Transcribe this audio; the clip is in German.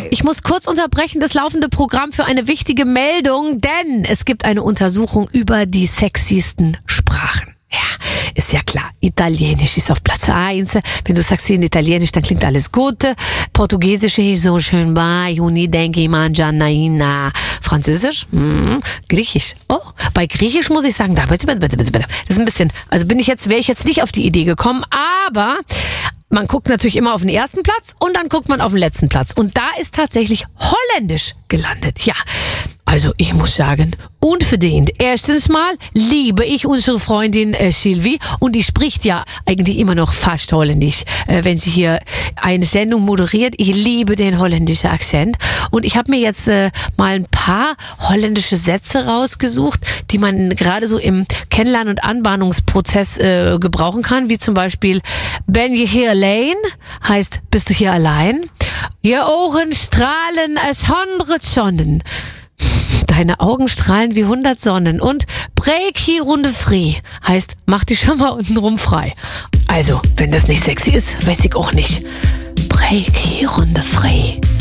Ich muss kurz unterbrechen, das laufende Programm für eine wichtige Meldung, denn es gibt eine Untersuchung über die sexiesten Sprachen. Ja, ist ja klar. Italienisch ist auf Platz 1. Wenn du sagst in Italienisch, dann klingt alles gut. Portugiesisch ist so schön bei Uni denke mangianaina. Französisch? Griechisch. Oh, bei Griechisch muss ich sagen, das ist ein bisschen, also wäre ich jetzt nicht auf die Idee gekommen, aber man guckt natürlich immer auf den ersten Platz und dann guckt man auf den letzten Platz. Und da ist tatsächlich Holländisch gelandet. Ja, also ich muss sagen, unverdient. Erstens mal liebe ich unsere Freundin Sylvie und die spricht ja eigentlich immer noch fast Holländisch, wenn sie hier eine Sendung moderiert. Ich liebe den holländischen Akzent und ich habe mir jetzt mal ein paar holländische Sätze rausgesucht, die man gerade so im Kennenlernen- und Anbahnungsprozess gebrauchen kann, wie zum Beispiel ben je hier alleen, heißt bist du hier allein? Je Augen strahlen als 100 Sonnen. Deine Augen strahlen wie 100 Sonnen. Und break hier Runde free heißt, mach dich schon mal untenrum frei. Also, wenn das nicht sexy ist, weiß ich auch nicht. Break hier Runde free.